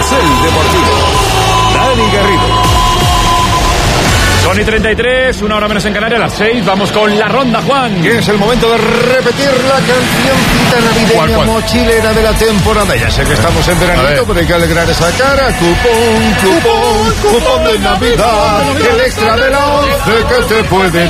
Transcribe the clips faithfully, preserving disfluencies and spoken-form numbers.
Carrusel Deportivo. Dani Garrido. Son y treinta y tres, una hora menos en Canarias, a las seis. Vamos con la ronda, Juan. Que es el momento de repetir la cancioncita navideña ¿Cuál, cuál? mochilera de la temporada. Ya sé que estamos en veranito, pero hay que alegrar esa cara. Cupón, cupón, cupón de Navidad. El extra de la once que te puede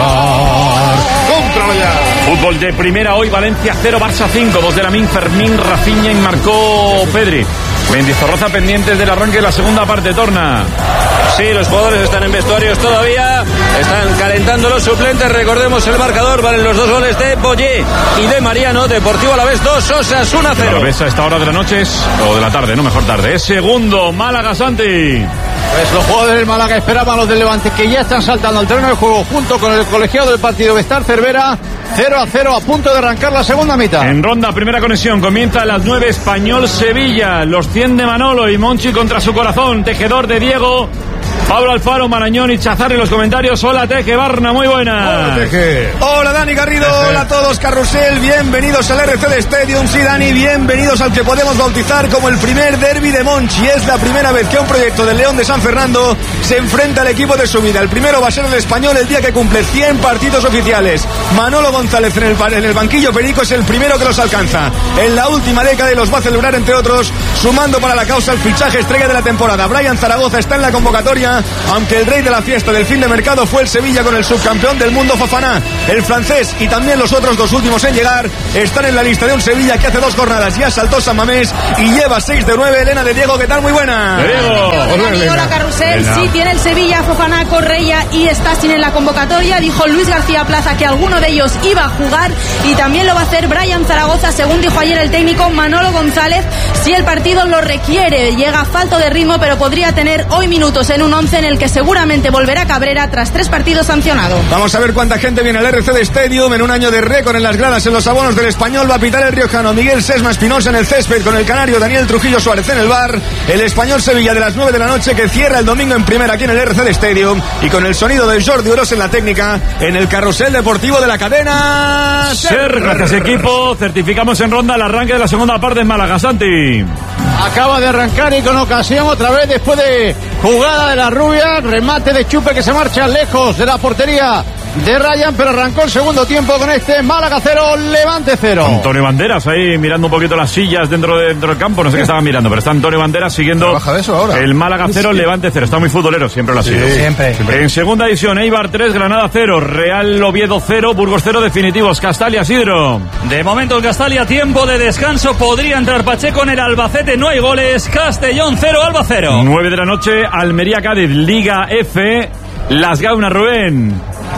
tocar. ¡Cómpralo ya! Fútbol de primera hoy, Valencia cero, Barça cinco. Dos de Lamine, Fermín, Rafinha y marcó Pedri. Mendizorroza pendientes del arranque de la segunda parte, Torna. Sí, los jugadores están en vestuarios todavía, están calentando los suplentes. Recordemos el marcador, valen los dos goles de Boyé y de Mariano. Deportivo Alavés dos, Osasuna cero. Alavés a esta hora de la noche es, o de la tarde, no, mejor tarde. Es segundo, Málaga, Santi. Pues los jugadores del Málaga esperaban a los del Levante, que ya están saltando al terreno de juego junto con el colegiado del partido Bestar Cervera. cero a cero, a punto de arrancar la segunda mitad. En ronda, primera conexión, comienza a las nueve, Español-Sevilla. Los cien de Manolo y Monchi contra su corazón. Tejedor de Diego, Pablo Alfaro, Marañón y Chazar en los comentarios. Hola, Teje Barna, muy buenas. Hola, Teje. Hola, Dani Garrido. Teje. Hola a todos, Carrusel. Bienvenidos al R C D Stadium. Sí, Dani, bienvenidos al que podemos bautizar como el primer derbi de Monchi. Es la primera vez que un proyecto del León de San Fernando se enfrenta al equipo de su vida. El primero va a ser el Español el día que cumple cien partidos oficiales. Manolo González en el, en el banquillo perico es el primero que los alcanza. En la última década y los va a celebrar, entre otros, sumando para la causa el fichaje estrella de la temporada. Brian Zaragoza está en la convocatoria, aunque el rey de la fiesta del fin de mercado fue el Sevilla con el subcampeón del mundo Fofana. El francés y también los otros dos últimos en llegar están en la lista de un Sevilla que hace dos jornadas ya saltó San Mamés y lleva seis de nueve. Elena de Diego, ¿qué tal? Muy buena. Diego. Hola, hola, Carrusel. Elena. Sí, tiene el Sevilla, Fofana, Correia y Stassin en la convocatoria. Dijo Luis García Plaza que alguno de ellos iba a jugar y también lo va a hacer Brian Zaragoza, según dijo ayer el técnico Manolo González, si el partido lo requiere. Llega falto de ritmo, pero podría tener hoy minutos en un once en el que seguramente volverá Cabrera tras tres partidos sancionado. Vamos a ver cuánta gente viene al R C D Stadium en un año de récord en las gradas, en los abonos del Español. Va a pitar el riojano Miguel Sesma Espinosa en el césped, con el canario Daniel Trujillo Suárez en el bar. El Español Sevilla de las nueve de la noche, que cierra el domingo en primera aquí en el R C D Stadium, y con el sonido de Jordi Uros en la técnica, en el carrusel deportivo de la cadena Ser. Gracias, equipo. Certificamos en ronda el arranque de la segunda parte en Málaga, Santi. Acaba de arrancar y con ocasión otra vez después de jugada de la rubia, remate de Chupe que se marcha lejos de la portería de Ryan, pero arrancó el segundo tiempo con este Málaga cero, Levante cero. Antonio Banderas ahí mirando un poquito las sillas dentro, de, dentro del campo, no sé qué estaba mirando, pero está Antonio Banderas siguiendo de eso ahora. El Málaga cero, sí. Levante cero. Está muy futbolero, siempre lo ha sido. Sí, siempre. siempre. En segunda división, Eibar tres, Granada cero, Real Oviedo cero, Burgos cero, definitivos. Castalia, Sidro. De momento el Castalia, tiempo de descanso, podría entrar Pacheco en el Albacete, no hay goles. Castellón cero, Alba cero. nueve de la noche, Almería Cádiz, Liga F, Las Gaunas, Rubén.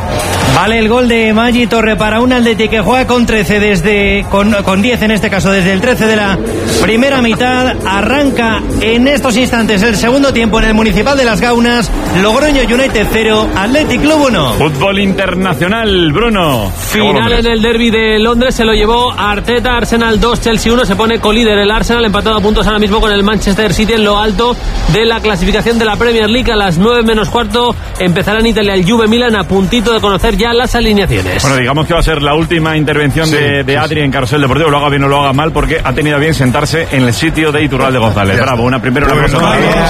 Vale el gol de Maggi Torre para un Atleti que juega con trece desde con, con diez en este caso desde el trece de la primera mitad. Arranca en estos instantes el segundo tiempo en el Municipal de Las Gaunas. Logroño United cero, Athletic Club uno. Fútbol internacional, Bruno. Final en el derbi de Londres, se lo llevó Arteta. Arsenal dos, Chelsea uno, se pone colíder el Arsenal, empatado a puntos ahora mismo con el Manchester City en lo alto de la clasificación de la Premier League. A las nueve menos cuarto empezará en Italia el Juve Milan, a puntito de conocer ya las alineaciones. Bueno, digamos que va a ser la última intervención sí, de, de Adri en Carrusel Deportivo, lo haga bien o lo haga mal, porque ha tenido a bien sentarse en el sitio de Iturralde González. Bravo, una primera una cosa.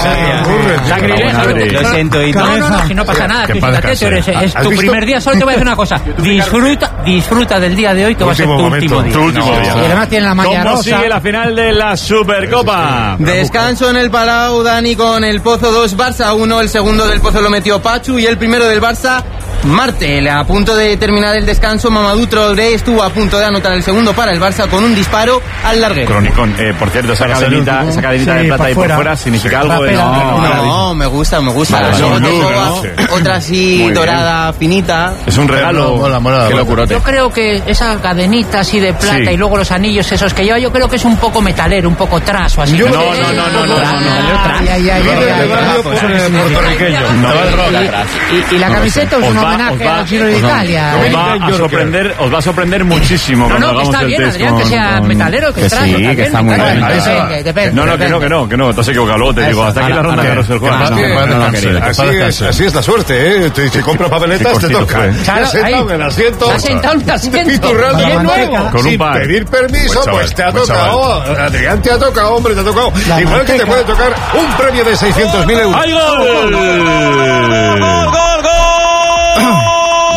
Lo siento, y no, no, no, si no pasa nada, fíjate, es, es tu primer día, solo te voy a decir una cosa, disfruta, disfruta del día de hoy, que va a ser tu último día. Tu último no, día. Y además tiene la malla ¿Cómo rosa. sigue la final de la Supercopa? Descanso en el Palau, Dani, con el Pozo dos, Barça uno, el segundo del Pozo lo metió Pachu y el primero del Barça, Martel. A punto de terminar el descanso, Mamadou Traoré estuvo a punto de anotar el segundo para el Barça con un disparo al larguero. Cronicón, eh, por cierto, esa cadenita, esa cadenita sí, de plata ahí por fuera significa sí, algo de... No, no, no, me gusta, me gusta. Vale, Luego no, tengo no, no, otra así dorada, finita. Es un regalo. Mola, mola, qué locurote. Yo creo que esa cadenita así de plata sí. y luego los anillos esos que lleva, yo creo que es un poco metalero, un poco traso así. No, no, no, no, no, no. Y la camiseta es una homenaje al Giro de Italia. Os va a sorprender, os va a sorprender muchísimo. No, no, que está bien, Adrián, que sea metalero, que trato también. Que está muy bien. No, no, que no, que no, que no, te has equivocado. Luego te digo, hasta aquí la ronda de Carrusel Juan. Así es la suerte, ¿eh? Si compra papeletas te toca. Se ha sentado en el asiento. Se ha sentado en el asiento. Bien nuevo. Con un par. Sin pedir permiso, pues te ha tocado. Adrián, te ha tocado, hombre, te ha tocado. Igual que te puede tocar un premio de seiscientos mil euros. ¡Ay, gol! ¡Gol, gol, gol!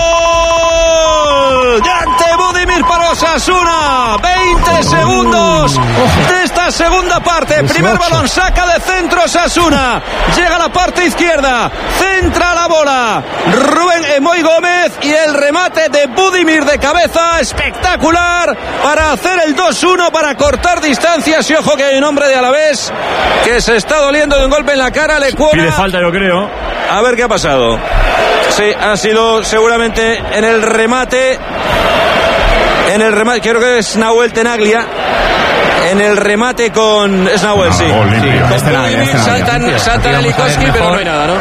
¡Yante Budimir para Osasuna! veinte segundos de esta segunda parte. Primer balón, saca de centro Osasuna. Llega a la parte izquierda. Centra la bola. Rubén Emoy Gómez y el remate de Budimir de cabeza. Espectacular para hacer el dos uno, para cortar distancias. Y ojo que hay un hombre de Alavés que se está doliendo de un golpe en la cara. Le cuona. Pide falta, yo creo. A ver qué ha pasado. Sí, ha sido seguramente en el remate. En el remate, creo que es Nahuel Tenaglia. En el remate con... Es Nahuel, sí. sí. Saltan, saltan a Likoski, pero no hay nada, ¿no?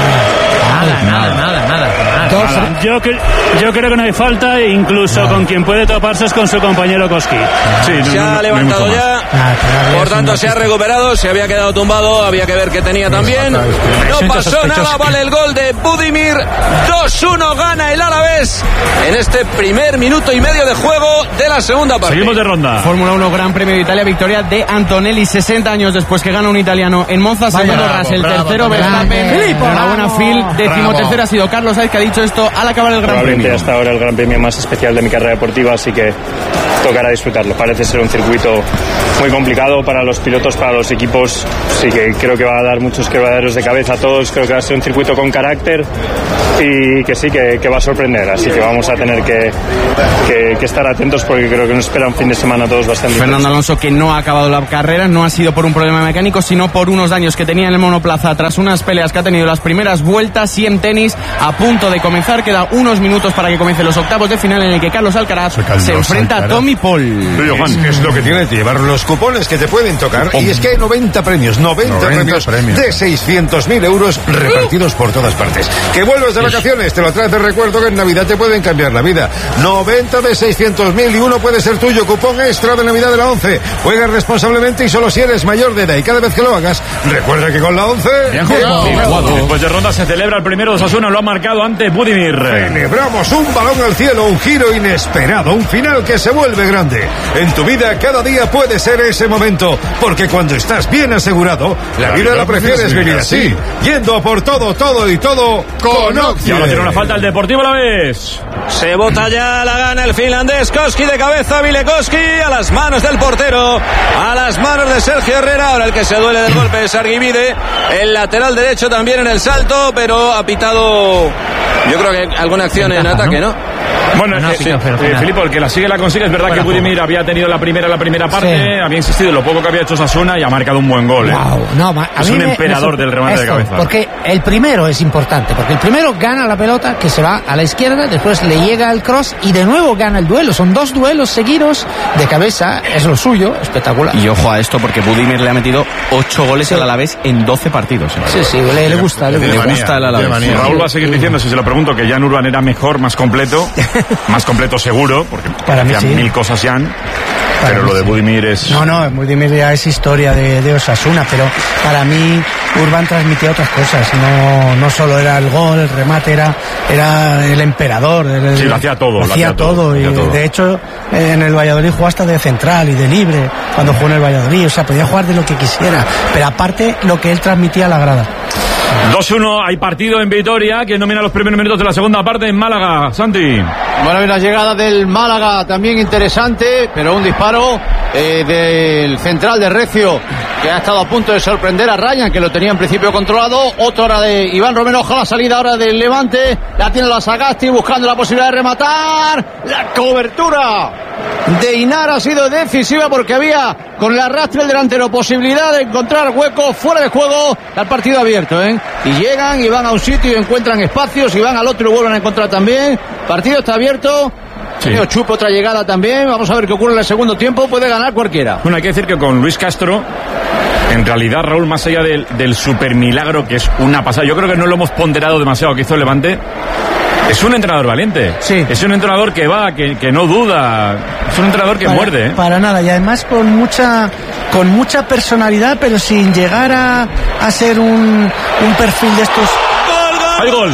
Nada, nada, nada, nada. Dos, yo, yo creo que no hay falta, incluso no. Con quien puede toparse es con su compañero Koski. Sí, no, se ha no, levantado no ya, ah, por tanto se ha recuperado, se había quedado tumbado, había que ver qué tenía también. No pasó nada, vale el gol de Budimir. dos uno gana el Alavés en este primer minuto y medio de juego de la segunda parte. Seguimos de ronda. Fórmula uno, Gran Premio de Italia, victoria de Antonelli, sesenta años después que gana un italiano en Monza. Segundo Russell, tercero Verstappen. Enhorabuena Phil, decimotercero ha sido Carlos Sainz, que ha dicho esto al acabar el Gran Probablemente Premio. Hasta ahora el Gran Premio más especial de mi carrera deportiva, así que tocará disfrutarlo. Parece ser un circuito muy complicado para los pilotos, para los equipos, sí que creo que va a dar muchos quebraderos de cabeza a todos. Creo que va a ser un circuito con carácter y que sí, que, que va a sorprender, así que vamos a tener que, que, que estar atentos porque creo que nos espera un fin de semana a todos bastante Fernando intenso. Alonso, que no ha acabado la carrera, no ha sido por un problema mecánico, sino por unos daños que tenía en el monoplaza tras unas peleas que ha tenido las primeras vueltas. Y en tenis, a punto de comenzar, queda unos minutos para que comiencen los octavos de final, en el que Carlos Alcaraz se enfrenta Alcaraz. a Tommy Paul. Pero, Juan, es lo que tiene que llevar los cupones que te pueden tocar, y es que hay noventa premios, noventa, noventa premios, premios de seiscientos mil euros repartidos por todas partes. Que vuelves de vacaciones, te lo traes de recuerdo, que en Navidad te pueden cambiar la vida. noventa de seiscientos mil y uno puede ser tuyo. Cupón extra de Navidad de la ONCE. Juega responsablemente y solo si eres mayor de edad, y cada vez que lo hagas, recuerda que con la ONCE... Bien jugado. Bien jugado. Después de ronda se celebra el primero de Osasuna, lo ha marcado ante Budimir. Celebramos un balón al cielo, un giro inesperado, un final que se vuelve grande. En tu vida cada día puede ser ese momento, porque cuando estás bien asegurado, la, la vida la prefieres vivir así, yendo a por todo, todo y todo con Oxy. Y ahora tiene una falta el Deportivo Alavés. Se bota ya, la gana el finlandés. Koski de cabeza, Vilekoski a las manos del portero, a las manos de Sergio Herrera. Ahora el que se duele del golpe es Arguivide, el lateral derecho también en el salto, pero ha pitado, yo creo que alguna acción en ataque, ¿no? Bueno, no, eh, sí, eh, Filipe, el que la sigue la consigue. Es verdad bueno, que Budimir había tenido la primera la primera parte, sí. Había insistido en lo poco que había hecho Osasuna y ha marcado un buen gol. ¿eh? Wow, no, a es un me, emperador me, del remate esto, de cabeza. Porque el primero es importante, porque el primero gana la pelota, que se va a la izquierda, después le llega el cross y de nuevo gana el duelo. Son dos duelos seguidos de cabeza, es lo suyo, espectacular. Y ojo a esto, porque Budimir le ha metido ocho goles sí. al Alavés en doce partidos. ¿eh? Sí, sí, le, le gusta, le, le gusta. gusta el Alavés. Raúl va a seguir diciendo, si se lo pregunto, que Jan Urban era mejor, más completo, más completo seguro, porque para mí sí. mil cosas Jan, para pero lo de Budimir es... No, no, Budimir ya es historia de, de Osasuna, pero para mí Urban transmitía otras cosas, no, no solo era el gol, el remate, era, era el emperador. El, sí, lo hacía todo. Lo hacía, hacía todo, todo, y hacía todo. De hecho en el Valladolid jugó hasta de central y de libre, cuando jugó en el Valladolid, o sea, podía jugar de lo que quisiera, pero aparte lo que él transmitía a la grada. dos uno, hay partido en Vitoria, que domina los primeros minutos de la segunda parte en Málaga. Santi. Bueno, la llegada del Málaga también interesante, pero un disparo eh, del central de Recio, que ha estado a punto de sorprender a Ryan, que lo tenía en principio controlado. Otra hora de Iván Romenoja, la salida ahora del Levante, la tiene la Sagasti buscando la posibilidad de rematar. La cobertura de Inar ha sido decisiva, porque había con el arrastre del delantero posibilidad de encontrar hueco fuera de juego. Al partido abierto, ¿eh? Y llegan y van a un sitio y encuentran espacios, y van al otro y vuelven a encontrar también. Partido está abierto. Sí. Chupo, otra llegada también. Vamos a ver qué ocurre en el segundo tiempo. Puede ganar cualquiera. Bueno, hay que decir que con Luis Castro, en realidad, Raúl, más allá del, del super milagro, que es una pasada, yo creo que no lo hemos ponderado demasiado que hizo el Levante. Es un entrenador valiente. Sí. Es un entrenador que va, que, que no duda. Es un entrenador que para, muerde. ¿eh? Para nada. Y además con mucha con mucha personalidad, pero sin llegar a, a ser un, un perfil de estos. ¡Hay gol!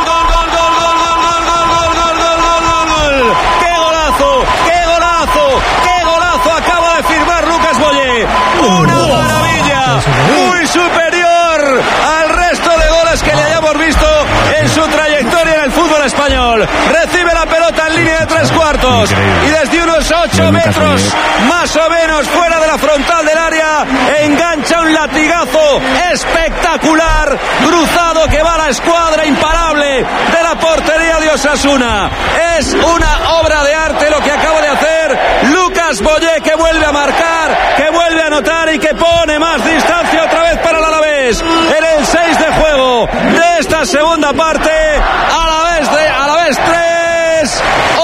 ¡Qué golazo! ¡Qué golazo! ¡Qué golazo! Acaba de firmar Lucas Boyé. ¡Una maravilla! Muy superior al resto de goles que le hayamos visto en su trayectoria en el fútbol español. Recibe la pelota en línea de tres cuartos y desde unos ocho metros más o menos fuera de la frontal del área engancha un latigazo espectacular cruzado que va a la escuadra imparable de la portería de Osasuna. Es una obra de arte lo que acaba de hacer Lucas Boyé, que vuelve a marcar, que vuelve a anotar y que pone más distancia otra vez para el Alavés en el seis de juego de esta segunda parte. Alavés de Alavés tres,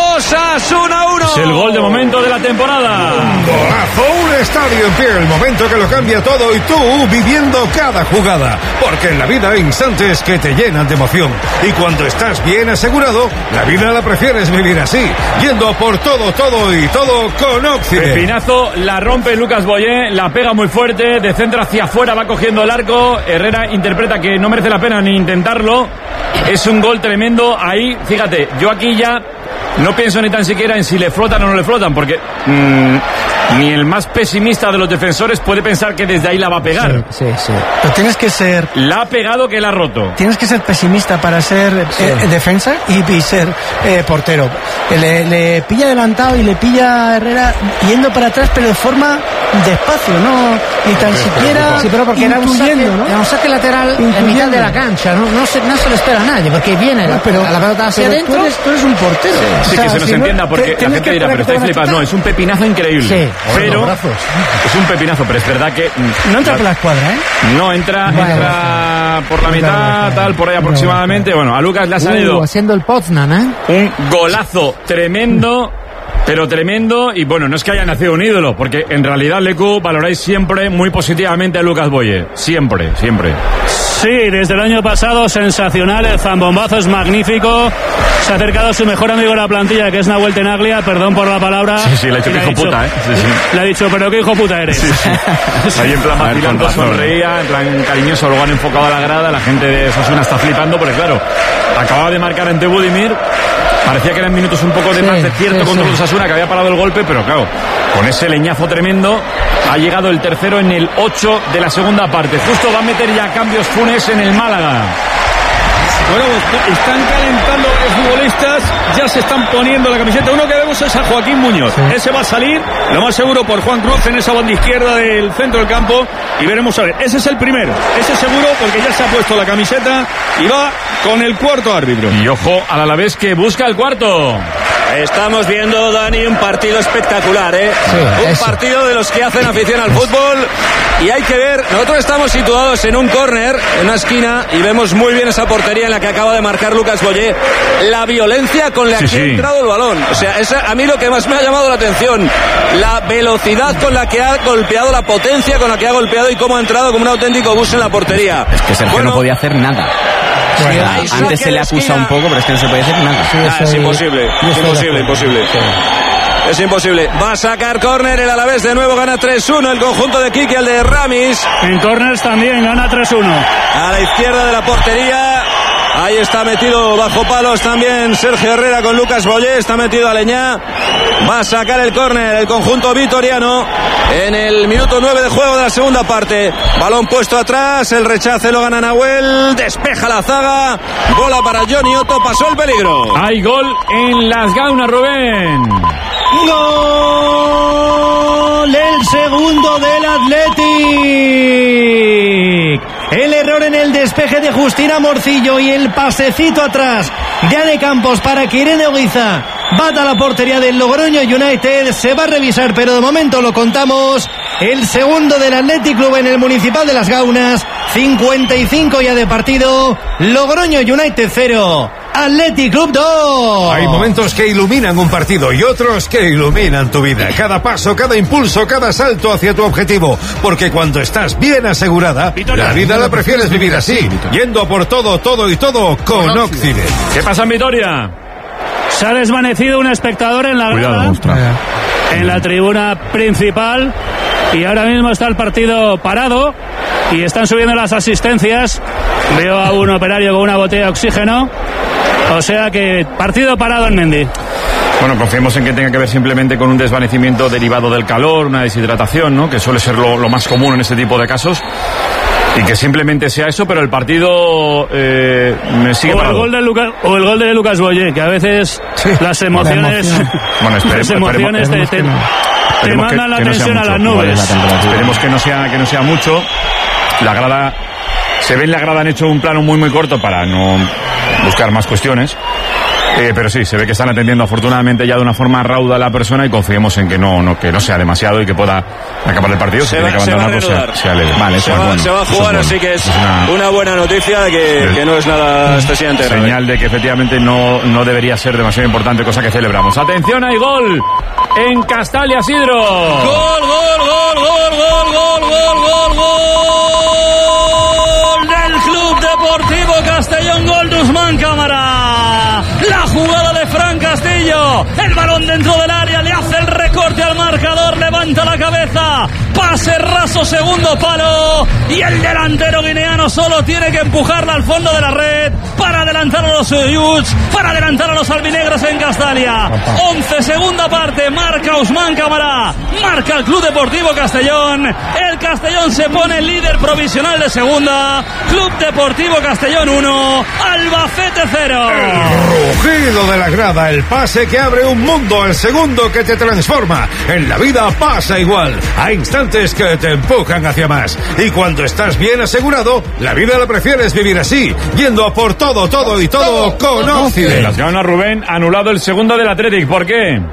Osasuna uno. Es el gol de momento de la temporada. Un golazo, un estadio en pie, el momento que lo cambia todo y tú viviendo cada jugada. Porque en la vida hay instantes que te llenan de emoción. Y cuando estás bien asegurado, la vida la prefieres vivir así, yendo por todo, todo y todo con Occident. Pepinazo, la rompe Lucas Boyé, la pega muy fuerte, de centro hacia afuera va cogiendo el arco. Herrera interpreta que no merece la pena ni intentarlo. Es un gol tremendo. Ahí, fíjate, yo aquí ya no pienso ni tan siquiera en si le flotan o no le flotan, porque mmm, ni el más pesimista de los defensores puede pensar que desde ahí la va a pegar. Sí, sí, sí. Pero tienes que ser... La ha pegado que la ha roto. Tienes que ser pesimista para ser sí. eh, defensa y, y ser eh, portero. Le, le pilla adelantado y le pilla a Herrera yendo para atrás, pero de forma despacio, no ni tan siquiera sí, pero porque era un saque, ¿no? Era un saque lateral en mitad de la cancha, no, no, se, no se lo espera a nadie, porque viene la, pero, la pelota hacia adentro. Tú eres, tú eres un portero. Sí, sí, o sea, que se nos si entienda, porque te, la gente dirá, pero estáis flipando. No, es un pepinazo increíble. Sí, pero es un pepinazo, pero es verdad que no entra por la escuadra, ¿eh? No entra, vale, entra por la mitad, tal, por ahí aproximadamente. Bueno, a Lucas le ha salido uh, haciendo el Poznan, ¿eh? Un golazo tremendo. Pero tremendo, y bueno, no es que haya nacido un ídolo, porque en realidad, Lecu, valoráis siempre muy positivamente a Lucas Boyé. Siempre, siempre. Sí, desde el año pasado, sensacional, el zambombazo es magnífico. Se ha acercado a su mejor amigo de la plantilla, que es Nahuel Tenaglia, perdón por la palabra. Sí, sí, le ha dicho que hijo dicho, puta, ¿eh? Sí, sí. Le ha dicho, pero qué hijo puta eres. Sí, sí. Ahí en plan vacilando, sonreía, en plan cariñoso, luego han enfocado a la grada, la gente de Osasuna está flipando, porque claro, acababa de marcar ante Budimir. Parecía que eran minutos un poco de sí, más de cierto sí, contra sí. Osasuna, que había parado el golpe, pero claro, con ese leñazo tremendo ha llegado el tercero en el ocho de la segunda parte. Justo va a meter ya cambios Funes en el Málaga. Bueno, pues están calentando los futbolistas, ya se están poniendo la camiseta. Uno que vemos es a Joaquín Muñoz. Sí. Ese va a salir, lo más seguro, por Juan Cruz en esa banda izquierda del centro del campo. Y veremos a ver. Ese es el primero. Ese seguro, porque ya se ha puesto la camiseta y va con el cuarto árbitro. Y ojo al Alavés que busca el cuarto. Estamos viendo, Dani, un partido espectacular, ¿eh? Sí, un eso. partido de los que hacen afición al fútbol. Y hay que ver, nosotros estamos situados en un córner, en una esquina, y vemos muy bien esa portería en la que acaba de marcar Lucas Boyé. La violencia con la sí, que sí. ha entrado el balón. O sea, esa, a mí lo que más me ha llamado la atención, la velocidad con la que ha golpeado, la potencia con la que ha golpeado y cómo ha entrado como un auténtico bus en la portería. Es que Sergio bueno, no podía hacer nada. Bueno, sí, antes se le acusa un poco, pero es que no se puede hacer nada. Sí, ah, es imposible, es imposible, imposible. Sí. Es imposible. Va a sacar córner el Alavés de nuevo, gana tres uno el conjunto de Quique, el de Ramis. En córners también gana tres uno. A la izquierda de la portería. Ahí está metido bajo palos también Sergio Herrera con Lucas Boyé. Está metido Aleñá. Va a sacar el córner el conjunto vitoriano en el minuto nueve de juego de la segunda parte. Balón puesto atrás. El rechace lo gana Nahuel. Despeja la zaga. Bola para Johnny Otto. Pasó el peligro. Hay gol en Las Gaunas, Rubén. ¡Gol! El segundo del Athletic. El error en el despeje de Justina Morcillo y el pasecito atrás de Ane Campos para que Irene Oguiza bata la portería del Logroño United. Se va a revisar, pero de momento lo contamos. El segundo del Athletic Club en el Municipal de Las Gaunas. cincuenta y cinco ya de partido. Logroño United cero. Athletic Club dos. Hay momentos que iluminan un partido y otros que iluminan tu vida. Cada paso, cada impulso, cada salto hacia tu objetivo. Porque cuando estás bien asegurada, Vitoria, la vida la prefieres vivir así, yendo por todo, todo y todo con Occident. ¿Qué pasa en Vitoria? Se ha desvanecido un espectador en la grada, en la tribuna principal, y ahora mismo está el partido parado y están subiendo las asistencias. Veo a un operario con una botella de oxígeno. O sea que partido parado en Mendy. Bueno, confiemos en que tenga que ver simplemente con un desvanecimiento derivado del calor, una deshidratación, ¿no? Que suele ser lo, lo más común en este tipo de casos. Y que simplemente sea eso, pero el partido eh, me sigue o parado. el gol de Lucas o el gol de Lucas Boye, que a veces sí, las emociones, emoción. bueno, esperemos, las emociones esperemos, te, esperemos, te, te mandan la tensión no a las nubes. Esperemos que no sea que no sea mucho. La grada se ve en la grada han hecho un plano muy muy corto para no buscar más cuestiones. Eh, pero sí, se ve que están atendiendo afortunadamente ya de una forma rauda a la persona y confiemos en que no, no, que no sea demasiado y que pueda acabar el partido. Se, se va, tiene que se, va sea, sea leve. Vale, se, pues va, bueno, se va a jugar, es así bueno. que es, es una, una buena noticia que, el, que no es nada excesivamente grave. Señal de que efectivamente no, no debería ser demasiado importante, cosa que celebramos. Atención, hay gol en Castalia, Sidro. Gol, gol, gol, gol, gol, gol, gol, gol, gol del Club Deportivo Castellón, gol de Usman Cámara. La jugada de Fran Castillo, el balón dentro del área, le hace el recorte al marcador, levanta la cabeza, pase raso, segundo palo, y el delantero guineano solo tiene que empujarla al fondo de la red para adelantar a los Suyuts, para adelantar a los albinegros en Castalia. once, segunda parte, marca Usman Cámara, marca el Club Deportivo Castellón, el Castellón se pone líder provisional de segunda, Club Deportivo Castellón uno, Albacete cero. Rugido de la grada, el pase que abre un mundo, el segundo que te transforma. En la vida pasa igual, hay instantes que te empujan hacia más. Y cuando estás bien asegurado, la vida la prefieres vivir así, yendo a por todo, todo y todo con Occident. Las gana Rubén, anulado el segundo del Athletic. ¿Por qué?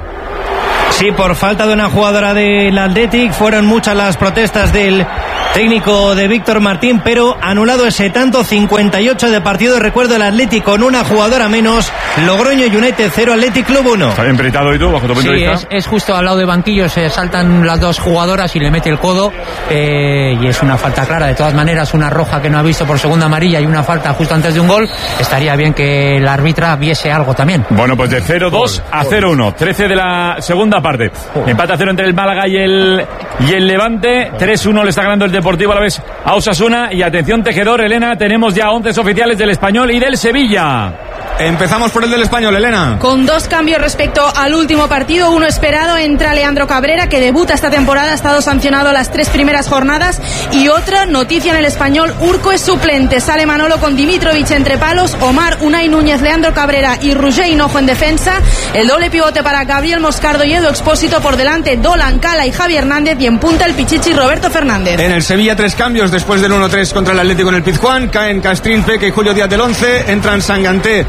Sí, por falta de una jugadora del Athletic. Fueron muchas las protestas del técnico de Víctor Martín, pero anulado ese tanto. Cincuenta y ocho de partido. Recuerdo, el Athletic con una jugadora menos. Logroño United cero, Athletic Club uno. ¿Está bien peritado y tú, bajo tu punto sí, de vista? Es, es justo al lado de banquillo. Se saltan las dos jugadoras y le mete el codo. Eh, y es una falta clara. De todas maneras, una roja que no ha visto por segunda amarilla y una falta justo antes de un gol. Estaría bien que la árbitra viese algo también. Bueno, pues de cero dos a cero uno. trece de la segunda parte. Empate a cero entre el Málaga y el, y el Levante. tres uno le está ganando el Deportivo a la vez a Osasuna. Y atención, tejedor, Elena, tenemos ya once oficiales del Español y del Sevilla. Empezamos por el del Español, Elena. Con dos cambios respecto al último partido. Uno esperado, entra Leandro Cabrera, que debuta esta temporada, ha estado sancionado las tres primeras jornadas. Y otra noticia en el Español, Urco es suplente. Sale Manolo con Dimitrovic entre palos, Omar, Unai Núñez, Leandro Cabrera y Roger Hinojo en defensa. El doble pivote para Gabriel Moscardo y Edu Expósito, por delante Dolan, Cala y Javi Hernández, y en punta el Pichichi Roberto Fernández. En el Sevilla tres cambios después del uno tres contra el Atlético en el Pizjuán. Caen Castrín, Peque y Julio Díaz del once. Entran Sanganté,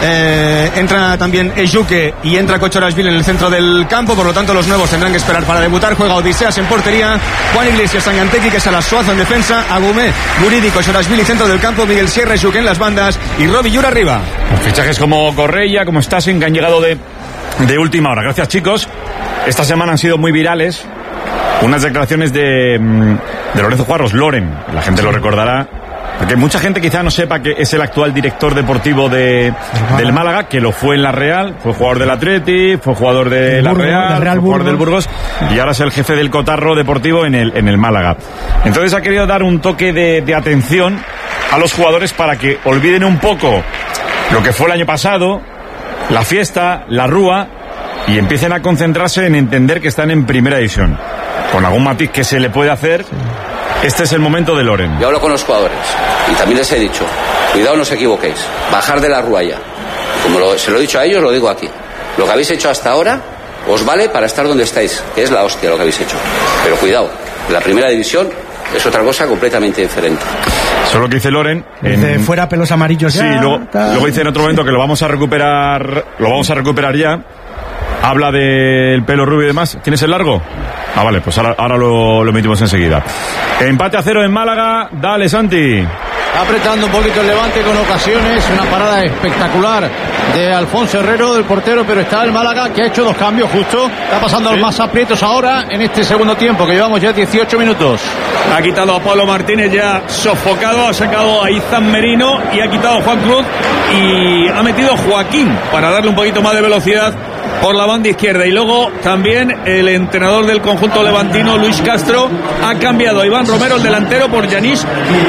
eh, entra también Ejuque y entra Cochorasvili en el centro del campo. Por lo tanto, los nuevos tendrán que esperar para debutar. Juega Odiseas en portería, Juan Iglesias, Sangantequi, que es a la Suazo en defensa, Agumé, Guridi, Cochorasvili centro del campo, Miguel Sierra, Ejuque en las bandas y Robi Yura arriba. Fichajes como Correia, como Stassen, que han llegado de, de última hora. Gracias, chicos. Esta semana han sido muy virales unas declaraciones de, de Lorenzo Juarros, Loren. La gente lo recordará, porque mucha gente quizá no sepa que es el actual director deportivo de, del Málaga, que lo fue en la Real, fue jugador del Atleti, fue jugador de la Burgos, Real, la Real fue jugador Burgos. del Burgos, y ahora es el jefe del cotarro deportivo en el, en el Málaga. Entonces ha querido dar un toque de, de atención a los jugadores para que olviden un poco lo que fue el año pasado, la fiesta, la rúa, y empiecen a concentrarse en entender que están en primera división. Con algún matiz que se le puede hacer, este es el momento de Loren. Yo hablo con los jugadores y también les he dicho, cuidado, no os equivoquéis, bajar de la rúa ya. Como lo, se lo he dicho a ellos, lo digo aquí. Lo que habéis hecho hasta ahora os vale para estar donde estáis, que es la hostia lo que habéis hecho. Pero cuidado, la primera división es otra cosa completamente diferente. Solo que dice Loren Dice, en... fuera pelos amarillos ya. Sí, luego, luego dice en otro momento que lo vamos a recuperar, lo vamos a recuperar ya. Habla del pelo rubio y demás. ¿Tienes el largo? Ah, vale, pues ahora, ahora lo, lo emitimos enseguida. Empate a cero en Málaga. Dale, Santi. apretando un poquito el Levante con ocasiones, una parada espectacular de Alfonso Herrero, del portero, pero está el Málaga que ha hecho dos cambios justo, está pasando sí. los más aprietos ahora en este segundo tiempo, que llevamos ya dieciocho minutos. Ha quitado a Pablo Martínez ya sofocado, ha sacado a Izan Merino y ha quitado a Juan Cruz y ha metido a Joaquín para darle un poquito más de velocidad por la banda izquierda. Y luego también el entrenador del conjunto levantino, Luis Castro, ha cambiado a Iván Romero, el delantero, por Yanis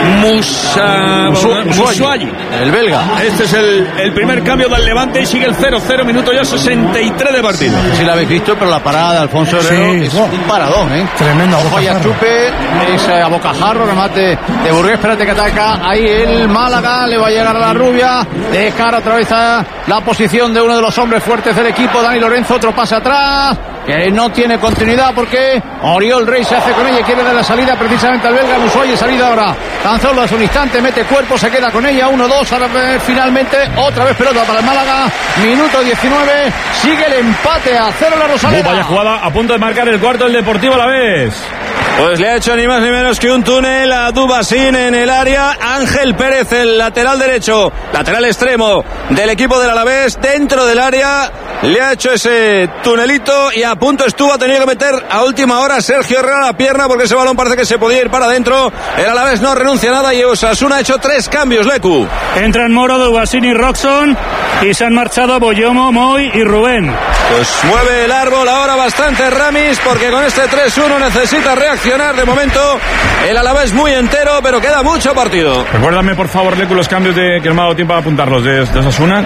Musa... Musuayi, el belga. Este es el, el primer cambio del Levante y sigue el cero cero, minuto ya sesenta y tres de partido. Si la habéis visto, pero la parada de Alfonso Herrero sí, es oh. un paradón, ¿eh? Tremendo. Ojo a Chupe, es a bocajarro, remate de Burgués, espérate que ataca ahí el Málaga, le va a llegar a la rubia, de cara otra vez a la posición de uno de los hombres fuertes del equipo, Dani Lorenzo, otro pase atrás, que no tiene continuidad porque Oriol Rey se hace con ella y quiere dar la salida precisamente al belga. Musuayi, salida ahora, Canzolo hace un instante, mete cuerpo, se queda con ella, uno dos, ahora finalmente otra vez pelota para el Málaga, minuto diecinueve, sigue el empate a cero la Rosaleda. Oh, vaya jugada, a punto de marcar el cuarto el Deportivo Alavés. Pues le ha hecho ni más ni menos que un túnel a Dubasín en el área. Ángel Pérez, el lateral derecho, lateral extremo del equipo del Alavés, dentro del área, le ha hecho ese tunelito y a punto estuvo, ha tenido que meter a última hora Sergio Herrera la pierna porque ese balón parece que se podía ir para adentro. El Alavés no renuncia a nada y Osasuna ha hecho tres cambios, Lecu. Entran Moro, Dubasín y Roxon y se han marchado Boyomo, Moy y Rubén. Pues mueve el árbol ahora bastante Ramis porque con este tres uno necesita reaccionar. De momento el Alavés muy entero, pero queda mucho partido. Recuérdame por favor, Lecu, los cambios de que no me ha dado tiempo a apuntarlos de, de Osasuna.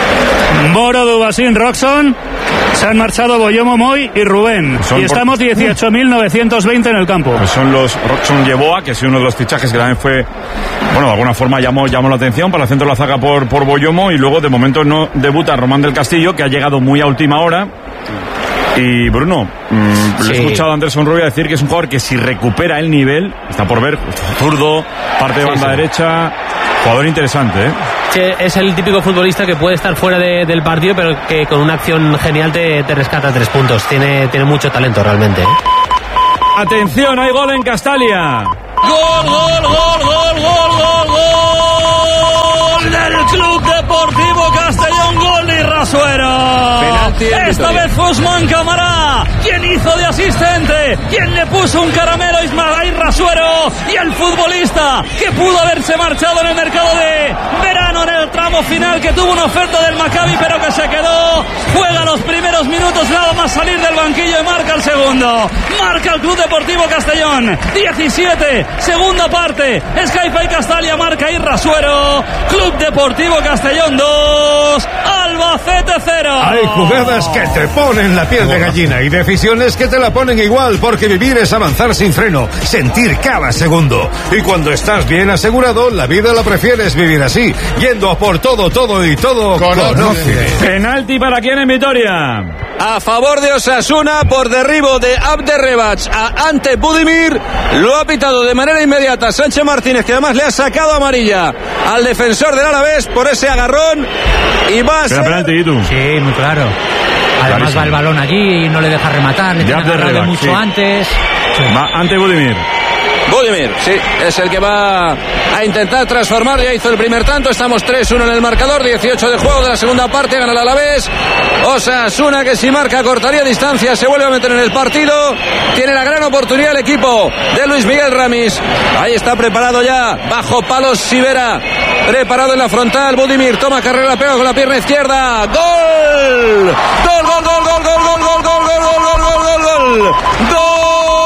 Moro, Dubasín, Roxon, se han marchado Boyomo, Moy y Rubén. Son y estamos por... dieciocho mil novecientos veinte en el campo. Pues son los Roxon Yeboa, que es uno de los fichajes que también fue, bueno, de alguna forma llamó, llamó la atención para el centro de la zaga por, por Boyomo, y luego de momento no debuta Román del Castillo, que ha llegado muy a última hora. Y Bruno, mmm, sí. le he escuchado a Anderson Rubia decir que es un jugador que si recupera el nivel, está por ver, zurdo, parte de banda sí, sí. derecha, jugador interesante, ¿eh? Sí, es el típico futbolista que puede estar fuera de, del partido, pero que con una acción genial te, te rescata tres puntos. Tiene, tiene mucho talento realmente, ¿eh? Atención, hay gol en Castalia. Gol, gol, gol, gol, gol, gol, gol del Club Deportivo Castellón, gol de Irrasuero. Esta vez Usman Camará, quien hizo de asistente, quien le puso un caramelo a Ismael Irrasuero, y el futbolista que pudo haberse marchado en el mercado de verano en el tramo final, que tuvo una oferta del Maccabi pero que se quedó, juega los primeros minutos nada más salir del banquillo y marca el segundo, marca el Club Deportivo Castellón. Diecisiete, segunda parte, Skype y Castalia, marca Irrasuero. Club Deportivo Castellón dos, Albacete cero. Hay jugadas que te ponen la piel de gallina y decisiones que te la ponen igual, porque vivir es avanzar sin freno, sentir cada segundo. Y cuando estás bien asegurado, la vida la prefieres vivir así, yendo a por todo, todo y todo con Conoce. Penalti para quién en Vitoria. A favor de Osasuna por derribo de Abderrebach a Ante Budimir. Lo ha pitado de manera inmediata Sánchez Martínez, que además le ha sacado amarilla al defensor del Alavés por ese agarrón. Y va a ser... penalti, ¿tú? Sí, muy claro. Además Clarísimo. Va el balón allí y no le deja rematar, le tiene agarrado mucho sí. antes. Sí. Va Ante Budimir. Budimir, sí, es el que va a intentar transformar. Ya hizo el primer tanto, estamos tres uno en el marcador, dieciocho de juego de la segunda parte, gana el Alavés. Osasuna, que si marca cortaría distancia, se vuelve a meter en el partido. Tiene la gran oportunidad el equipo de Luis Miguel Ramis. Ahí está preparado ya, bajo palos Sivera, preparado en la frontal. Budimir toma carrera, pega con la pierna izquierda. ¡Gol! ¡Gol, gol, gol, gol, gol, gol, gol, gol, gol, gol, gol, gol, gol, gol! ¡Gol!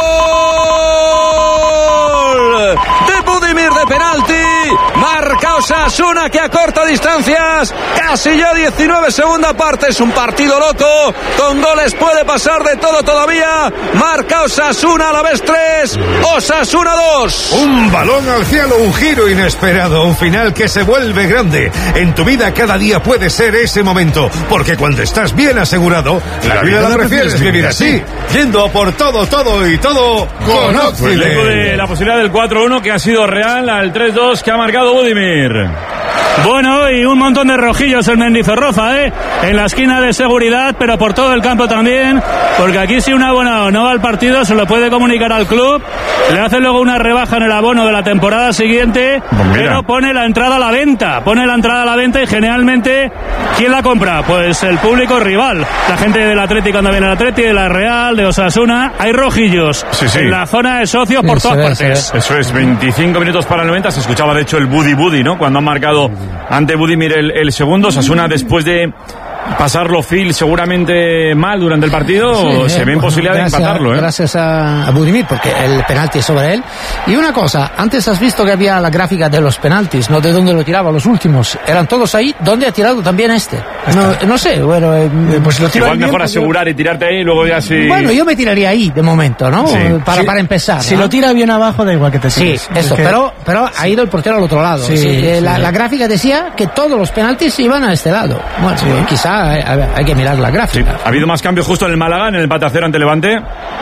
De Budimir de penalti, marca Osasuna, que acorta distancias, casi ya diecinueve, segunda parte. Es un partido loco, con goles puede pasar de todo todavía. Marca Osasuna, Alavés tres, Osasuna dos. Un balón al cielo, un giro inesperado, un final que se vuelve grande. En tu vida cada día puede ser ese momento, porque cuando estás bien asegurado, la, la vida la prefieres vivir así, yendo por todo, todo y todo con Oxile. La posibilidad del cuatro uno que ha sido real al tres dos que ha marcado Budimir. Bueno, y un montón de rojillos en Mendizorroza, ¿eh? En la esquina de seguridad, pero por todo el campo también, porque aquí si un abonado no va al partido se lo puede comunicar al club, le hace luego una rebaja en el abono de la temporada siguiente, pues pero pone la entrada a la venta, pone la entrada a la venta y generalmente, ¿quién la compra? Pues el público rival, la gente del Atleti cuando viene el Atleti, de la Real, de Osasuna, hay rojillos sí, sí. en la zona de socios por sí, todas partes. Eso es, veinticinco minutos para el noventa, se escuchaba de hecho el Budi Budi, ¿no? Cuando han marcado ante Budimir el, el segundo, Osasuna después de pasarlo Phil seguramente mal durante el partido, sí, se eh, ve en posibilidad gracias, de empatarlo. ¿eh? Gracias a, a Budimir, porque el penalti es sobre él. Y una cosa, antes has visto que había la gráfica de los penaltis, no de dónde lo tiraba los últimos. Eran todos ahí, ¿dónde ha tirado también este? No, no sé, bueno... Eh, pues lo igual mejor asegurar yo... y tirarte ahí y luego ya sí... Bueno, yo me tiraría ahí, de momento, ¿no? Sí. Para, sí. para empezar. Si ¿no? lo tira bien abajo, da igual que te tires. Sí, esto, que... pero, pero ha ido el portero al otro lado. Sí, sí, sí. La, la gráfica decía que todos los penaltis iban a este lado. Bueno, sí. quizá hay, hay que mirar la gráfica. Sí. Ha habido más cambios justo en el Málaga, en el empate a cero ante Levante.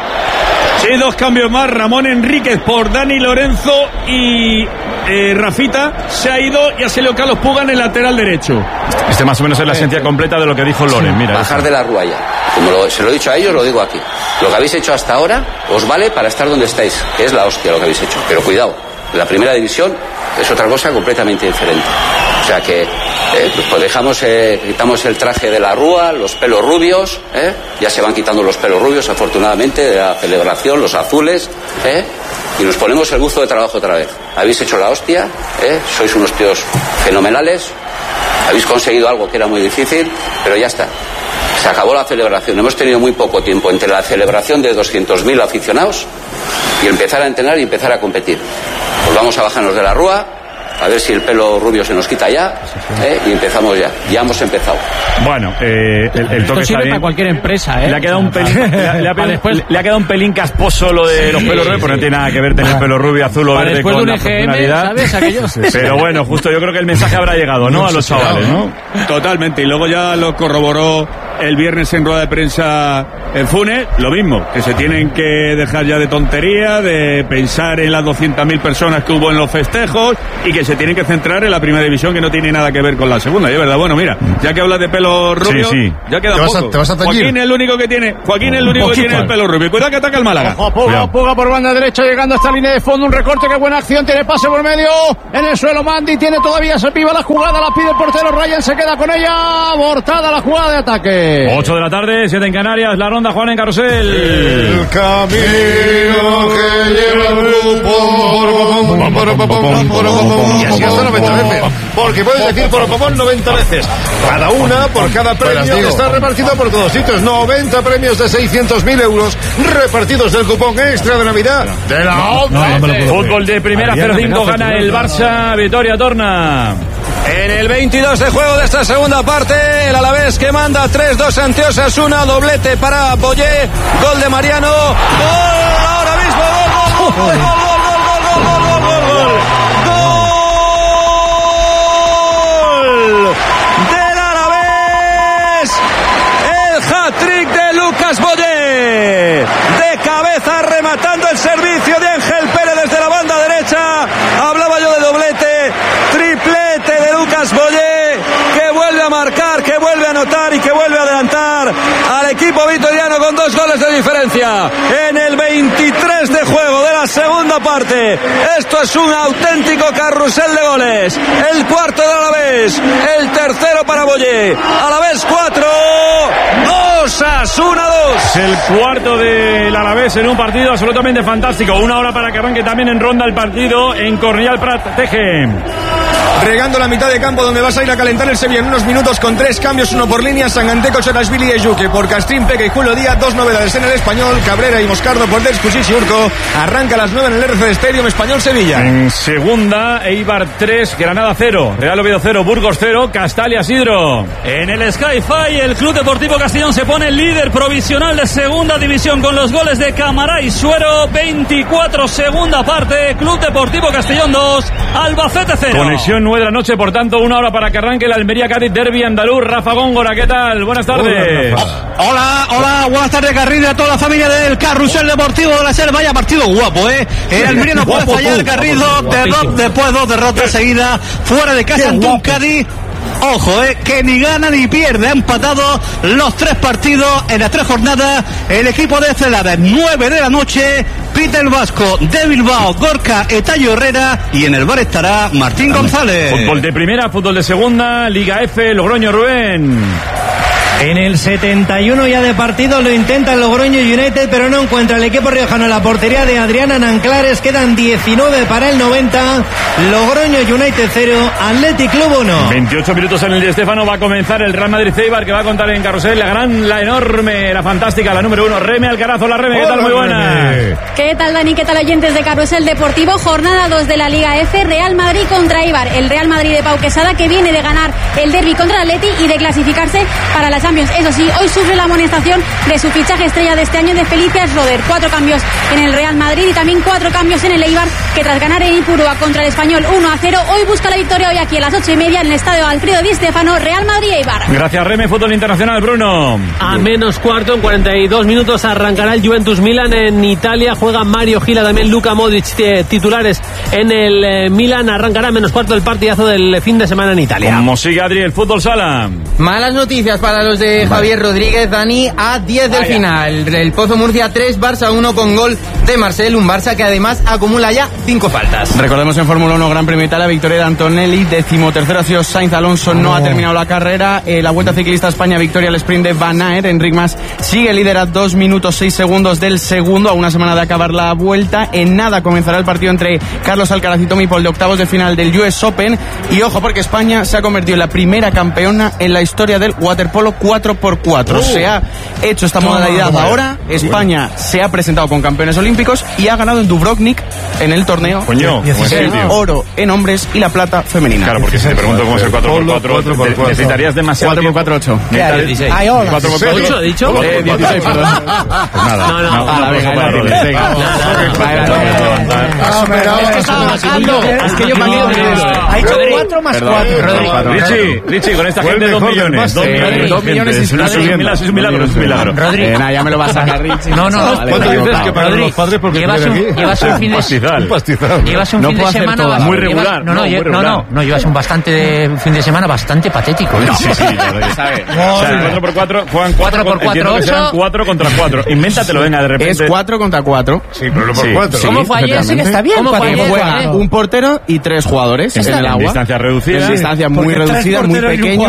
Sí, dos cambios más. Ramón Enríquez por Dani Lorenzo y eh, Rafita se ha ido y ha salido Carlos Puga en el lateral derecho. Este más o menos es la esencia completa de lo que dijo Loren. Sí. Mira, bajar eso. De la Ruaya. Como lo, se lo he dicho a ellos, lo digo aquí. Lo que habéis hecho hasta ahora os vale para estar donde estáis, que es la hostia lo que habéis hecho. Pero cuidado, la primera división es otra cosa completamente diferente. O sea que eh, pues dejamos, eh, quitamos el traje de la Rúa, los pelos rubios, eh, ya se van quitando los pelos rubios afortunadamente de la celebración, los azules, eh, y nos ponemos el buzo de trabajo otra vez. Habéis hecho la hostia, eh, sois unos tíos fenomenales, habéis conseguido algo que era muy difícil, pero ya está. Se acabó la celebración. Hemos tenido muy poco tiempo entre la celebración de doscientos mil aficionados y empezar a entrenar y empezar a competir. Pues vamos a bajarnos de la Rúa, a ver si el pelo rubio se nos quita ya, ¿eh? Y empezamos ya. Ya hemos empezado. Bueno, eh, el, el toque Esto sirve para cualquier empresa, ¿eh? Le ha quedado un pelín, le, ha, le, ha, después, le ha quedado un pelín casposo lo de sí, los pelos rubios, sí. Porque no tiene nada que ver tener pelo rubio, azul o verde con la personalidad. ¿Sabes? Aquellos. Pero bueno, justo yo creo que el mensaje habrá llegado, ¿no? A los chavales, ¿no? Totalmente. Y luego ya lo corroboró el viernes en rueda de prensa en Funes, lo mismo, que se tienen que dejar ya de tontería, de pensar en las doscientas mil personas que hubo en los festejos y que se tienen que centrar en la primera división, que no tiene nada que ver con la segunda. Y es verdad, bueno, mira, ya que hablas de pelo rubio, sí, sí. ya queda ¿Te poco. Vas a, ¿Te vas a Joaquín es el único que tiene, Joaquín es el único que tiene el pelo rubio. Cuidado que ataca el Málaga. Ojo, Puga, Puga por banda derecha, llegando a esta línea de fondo, un recorte, qué buena acción, tiene pase por medio, en el suelo Mandi, tiene todavía, se piva la jugada, la pide el portero, Ryan se queda con ella, abortada la jugada de ataque. ocho de la tarde, siete en Canarias, la ronda Juan en Carrusel. El camino que lleva el grupo. Y así hasta noventa veces. Porque puedes decir por Popón noventa veces. Cada una por cada premio. Está repartido por todos sitios. noventa premios de seiscientos mil euros repartidos del cupón extra de Navidad de la ONCE. No, no, no, Fútbol de primera, cero cinco gana el Barça. Victoria Torna. En el veintidós de juego de esta segunda parte, el Alavés que manda tres dos ante Osasuna, doblete para Boyé, gol de Mariano, gol ahora mismo, gol, gol, gol, gol, gol, gol, gol, gol, gol, gol, gol del Alavés, el hat-trick de Lucas Boyé, de cabeza rematando el servicio de Ángel Pérez desde la banda derecha, hablaba yo de doblete, triplete de Lucas Boyé, que vuelve a marcar, que vuelve a anotar y que vuelve a adelantar al equipo vitoriano con dos goles de diferencia en el veintitrés de juego de la segunda parte. Esto es un auténtico carrusel de goles. El cuarto de Alavés, el tercero para Boyé. Alavés cuatro, Osasuna dos. El cuarto del Alavés en un partido absolutamente fantástico. Una hora para que arranque también en ronda el partido en Cornellà Prat. Teje. Regando la mitad de campo donde vas a ir a calentar el Sevilla en unos minutos con tres cambios, uno por línea, Sanganteco, Chorashvili y Ejuque por Castrín, Peque y Julio Díaz, dos novedades en el Español, Cabrera y Moscardo por Descusis y Urco. Arranca a las nueve en el R C D Stadium, Español Sevilla. En segunda, Eibar tres, Granada cero, Real Oviedo cero, Burgos cero, Castalia Sidro. En el Sky-Fi, el Club Deportivo Castellón se pone líder provisional de segunda división con los goles de Camará y Suero. Veinticuatro segunda parte, Club Deportivo Castellón dos, Albacete cero. Conexión edición nueve de la noche, por tanto, una hora para que arranque el Almería-Cádiz Derbi andaluz. Rafa Góngora, ¿qué tal? Buenas tardes. Hola, hola, buenas tardes, Garrido, a toda la familia del Carrusel Deportivo de la SER. Vaya partido guapo, ¿eh? El Almería no puede fallar, Garrido, derrot, después dos derrotas seguidas, fuera de casa ante un Cádiz. Ojo, eh, que ni gana ni pierde. Ha empatado los tres partidos en las tres jornadas. El equipo de Celada, nueve de la noche. Peter Vasco de Bilbao, Gorka Etayo Herrera. Y en el bar estará Martín González. Fútbol de primera, fútbol de segunda, Liga F, Logroño, Rubén. En el setenta y uno ya de partido lo intenta el Logroño United, pero no encuentra el equipo riojano la portería de Adriana Nanclares. Quedan diecinueve para el noventa. Logroño United cero, Athletic Club uno. veintiocho minutos en el Di Stéfano. Va a comenzar el Real Madrid-Eibar, que va a contar en Carrusel la gran, la enorme, la fantástica, la número uno, Reme Alcarazo. La Reme, ¿qué tal? Muy buena. ¿Qué tal, Dani? ¿Qué tal, oyentes de Carrusel Deportivo? Jornada dos de la Liga F, Real Madrid contra Eibar. El Real Madrid de Pau Quesada, que viene de ganar el derbi contra el Athletic y de clasificarse para la Champions. Eso sí, hoy sufre la amonestación de su fichaje estrella de este año, de Felicias Roder. Cuatro cambios en el Real Madrid y también cuatro cambios en el Eibar, que tras ganar en Ipurúa contra el Español uno a cero, hoy busca la victoria hoy aquí a las ocho y media en el estadio Alfredo Di Stéfano. Real Madrid-Eibar. Gracias, Reme. Fútbol internacional, Bruno. A menos cuarto, en cuarenta y dos minutos arrancará el Juventus Milan en Italia. Juega Mario Gila, también Luka Modric, titulares en el eh, Milan. Arrancará a menos cuarto el partidazo del fin de semana en Italia. Como sigue, Adri, el fútbol sala. Malas noticias para los de Javier Rodríguez, Dani, a diez del final. El Pozo Murcia tres, Barça uno con gol de Marcel, un Barça que además acumula ya cinco faltas. Recordemos en Fórmula uno Gran Premio Italia, victoria de Antonelli, decimotercero ha sido Sainz, Alonso no oh. ha terminado la carrera. Eh, la Vuelta Ciclista a España, victoria al sprint de Van Aert. Enric Mas sigue líder a dos minutos seis segundos del segundo, a una semana de acabar la vuelta. En nada comenzará el partido entre Carlos Alcaraz y Tommy Paul de octavos de final del U S Open. Y ojo, porque España se ha convertido en la primera campeona en la historia del waterpolo cuatro por cuatro. Oh. Se ha hecho esta modalidad no, no, no, ahora. España se ha presentado con campeones olímpicos y ha ganado en Dubrovnik en el torneo. Coño, el oro en hombres y la plata femenina. Claro, porque si te pregunto cómo es el cuatro por cuatro, necesitarías demasiado. cuatro por cuatro, ocho. cuatro por cuatro, ¿ocho he dicho? dieciséis, perdón. Pues nada. No, no, no. Es que yo cambié de... Ha hecho cuatro más cuatro. Richie, Richie, con esta gente dos millones. Dos millones es un milagro, es un milagro. Rodri, nada, ya me lo vas a sacar, Richie. No, no. ¿Cuánto dices que para los padres porque llevas un, llevas un fin de un pastizal. Llevas un no fin de semana todo, muy regular. No, no, no, no, no, no, llevas un bastante un fin de semana bastante patético. No, sí, sí, ya sabes. O sea, cuatro por cuatro juegan cuatro por cuatro, ocho. cuatro contra cuatro. Invéntatelo, venga, de repente. Es cuatro contra cuatro. Sí, pero por cuatro. ¿Cómo fue ayer? Sí, que está bien. ¿Cómo fue ayer? Juega un portero y tres jugadores en el agua. Distancia reducida. Distancia muy reducida, muy pequeña.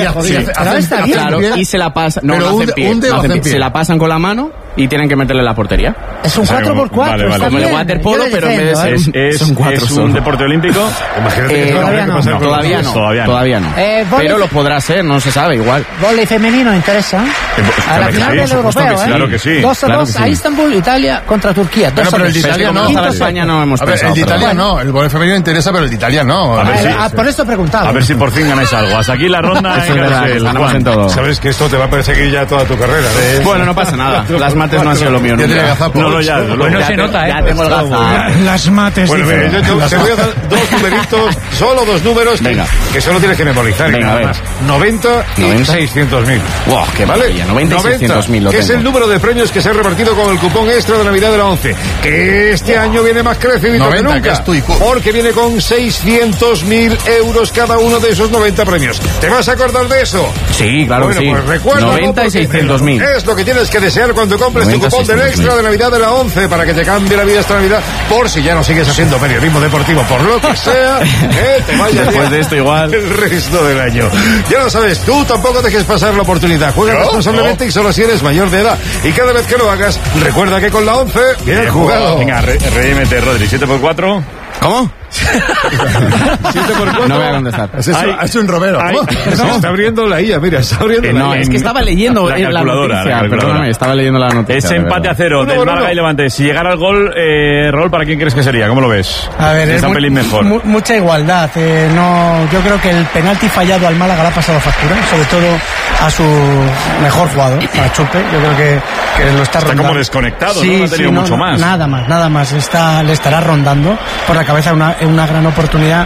Claro, y se la pasan. No, no hacen pie. Se la pasan con la mano y tienen que meterle la portería. Es un cuatro por cuatro. Vale, vale. Como el waterpolo, pero en vez de ser es, es, son cuatro es un deporte olímpico. Imagínate que eh, todavía no, no. no, todavía no. Todavía no. Todavía no. Eh, pero lo podrá ser, no se sabe, igual. Vóley femenino interesa. Eh, a la final del europeo, ¿eh? Claro que sí. dos a claro dos a sí. Istanbul, Italia contra Turquía. Bueno, pero el de Italia no. Para España no hemos A ver, pensado, el de Italia pero... no. El vóley femenino interesa, pero el de Italia no. A ver, sí, ah, por eso he preguntado. A ver si por fin ganáis algo. Hasta aquí la ronda. Eso es verdad, ganamos en todo. Sabes que esto te va a perseguir ya toda tu carrera. ¿eh? Bueno, no pasa nada. Las mates no han sido lo mío. Ya tiene gazapo. No, no, ya. Pues no se nota, ¿eh? Ya tengo el gazap. Las mates. Bueno, mira, yo te, te voy a dar dos numeritos, solo dos números que, que solo tienes que memorizar. Venga, a ver. noventa y seiscientos mil. Wow, qué ¿vale? maravilla. noventa y seiscientos mil. Que es el número de premios que se ha repartido con el cupón extra de Navidad de la once. Que este año viene más crecido que nunca. Que es tu porque viene con seiscientos mil euros cada uno de esos noventa premios. ¿Te vas a acordar de eso? Sí, claro bueno, que sí. Pues recuerda, noventa y seiscientos mil. Es lo que tienes que desear cuando compres tu cupón del extra de Navidad de la once para que te cambie la vida esta Navidad. Por si ya no sigues haciendo periodismo deportivo, por lo que sea, eh, te vayas después de esto igual el resto del año. Ya lo sabes, tú tampoco dejes pasar la oportunidad. Juega ¿No? responsablemente no. y solo si eres mayor de edad. Y cada vez que lo hagas, recuerda que con la once, bien, bien jugado. Venga, re redímete, Rodri. siete por cuatro. ¿Cómo? siete por cuatro. No voy a contestar. Es, ay, es un Romero. Ay, no. Se está abriendo la I A, mira, está abriendo eh, la no, I A. Es que estaba leyendo la, la, la noticia. La perdóname, estaba leyendo la noticia. Es empate a cero del Málaga y Levante. Si llegara el gol, eh, Raúl, ¿para quién crees que sería? ¿Cómo lo ves? A ver, está es un pelín mejor. Mu mucha igualdad. Eh, no, yo creo que el penalti fallado al Málaga le ha pasado factura, sobre todo a su mejor jugador, a Chupe. Yo creo que, que lo está, está rondando. como desconectado, sí, ¿no? No ha tenido sí, no, mucho más. Nada más, nada más. Está, le estará rondando por la cabeza una, una gran oportunidad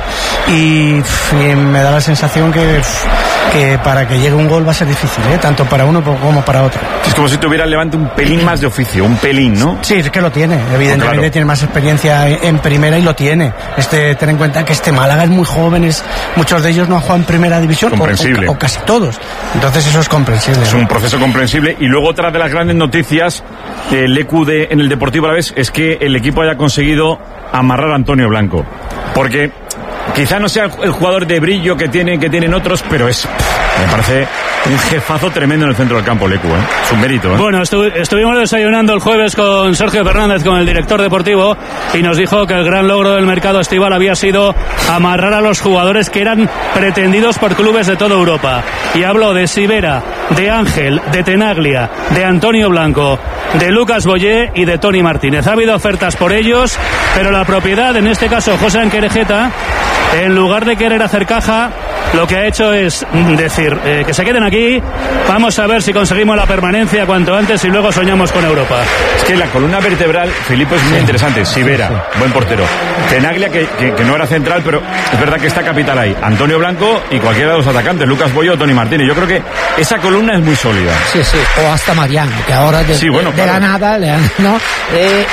y, y me da la sensación que, que para que llegue un gol va a ser difícil, ¿eh? Tanto para uno como para otro. Es como si tuviera el Levante un pelín más de oficio, un pelín, ¿no? Sí, es que lo tiene, evidentemente, oh, claro. Tiene más experiencia en primera y lo tiene. Este, ten en cuenta que este Málaga es muy joven, es, muchos de ellos no han jugado en primera división, comprensible. O, o, o casi todos. Entonces eso es comprensible. Es un proceso comprensible. Y luego otra de las grandes noticias del E Q de, en el Deportivo Alavés es que el equipo haya conseguido amarrar a Antonio Blanco. Porque quizá no sea el jugador de brillo que, tiene, que tienen otros, pero es, me parece, un jefazo tremendo en el centro del campo, Lecu, ¿eh? Es un mérito, ¿eh? Bueno, estu- estuvimos desayunando el jueves con Sergio Fernández, con el director deportivo, y nos dijo que el gran logro del mercado estival había sido amarrar a los jugadores que eran pretendidos por clubes de toda Europa. Y habló de Sivera, de Ángel, de Tenaglia, de Antonio Blanco, de Lucas Boyé y de Tony Martínez. Ha habido ofertas por ellos, pero la propiedad, en este caso José Anquerejeta, en lugar de querer hacer caja, lo que ha hecho es decir eh, que se queden aquí, vamos a ver si conseguimos la permanencia cuanto antes y luego soñamos con Europa. Es que la columna vertebral, Filipe, es muy sí, interesante. Sivera, sí, sí. Buen portero. Tenaglia, que, que, que no era central, pero es verdad que está capital ahí. Antonio Blanco y cualquiera de los atacantes, Lucas Boyo o Tony Martínez. Yo creo que esa columna es muy sólida. Sí, sí, o hasta Mariano, que ahora de, sí, bueno, de, de claro. la nada, le han, ¿no? Eh,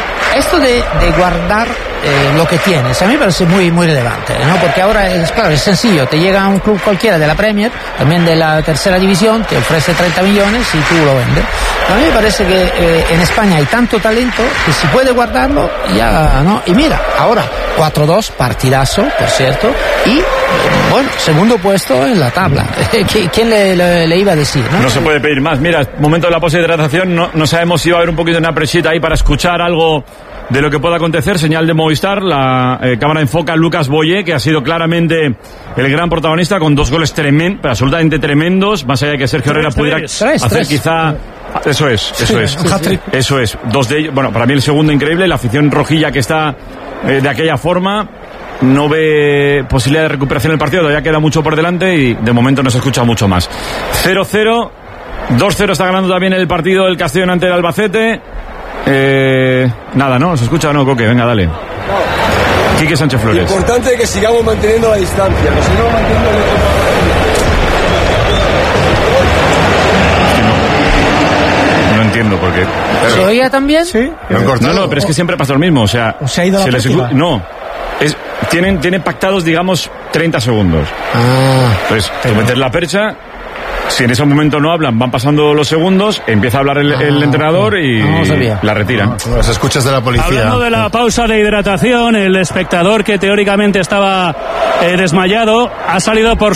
y esto de, de guardar Eh, lo que tienes, a mí me parece muy muy relevante, ¿no? Porque ahora es claro, es sencillo, te llega un club cualquiera de la Premier, también de la tercera división, te ofrece treinta millones y tú lo vendes. A mí me parece que eh, en España hay tanto talento que si puede guardarlo, ya, ¿no? Y mira, ahora cuatro dos, partidazo, por cierto, y bueno, segundo puesto en la tabla. ¿Quién le, le, le iba a decir, no? No se puede pedir más. Mira, momento de la pose de hidratación, no, no sabemos si va a haber un poquito de una presita ahí para escuchar algo de lo que pueda acontecer. Señal de Movistar, la eh, cámara enfoca a Lucas Boyé, que ha sido claramente el gran protagonista, con dos goles tremendos, absolutamente tremendos, más allá de que Sergio Herrera pudiera tres, hacer tres. quizá... Eso es, eso sí, es, sí, sí. eso es. Dos de ellos, bueno, para mí el segundo increíble, la afición rojilla que está eh, de aquella forma, no ve posibilidad de recuperación del partido, todavía queda mucho por delante y de momento no se escucha mucho más. cero cero, dos cero está ganando también el partido del Castellón ante el Albacete. Eh, nada, ¿no? ¿Se escucha o no, Coque? Venga, dale. Quique Sánchez Flores. Importante que sigamos manteniendo la distancia, que sigamos manteniendo la... No entiendo porque... Pero... ¿Se oía también? Sí. No, no, no, pero es que siempre pasa lo mismo, o sea... ¿O se ha ido se la les... No, es... tienen, tienen pactados, digamos, treinta segundos. Ah. Entonces, tú metes la percha... Si en ese momento no hablan, van pasando los segundos, empieza a hablar el, el entrenador y no, no la retiran. No, los escuchas de la policía. Hablando de la pausa de hidratación, el espectador que teóricamente estaba eh, desmayado ha salido por